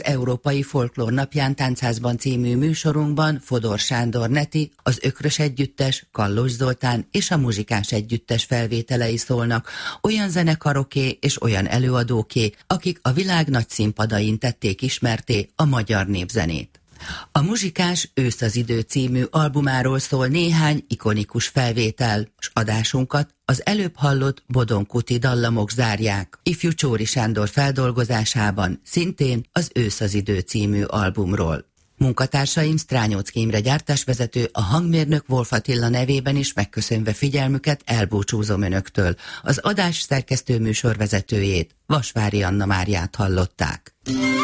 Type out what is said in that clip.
Európai Folklór Napján Táncházban című műsorunkban Fodor Sándor Neti, az Ökrös Együttes, Kallos Zoltán és a Muzsikás Együttes felvételei szólnak, olyan zenekaroké és olyan előadóké, akik a világ nagy színpadain tették ismerté a magyar népzenét. A Muzsikás Ősz az idő című albumáról szól néhány ikonikus felvétel, s adásunkat az előbb hallott Bodon Kuti dallamok zárják, ifjú Csóri Sándor feldolgozásában, szintén az Ősz az idő című albumról. Munkatársaim Strányóczky Imre gyártásvezető, a hangmérnök Wolf Attila nevében is megköszönve figyelmüket elbúcsúzom önöktől. Az adás szerkesztő műsorvezetőjét, Vasvári Anna Máriát hallották.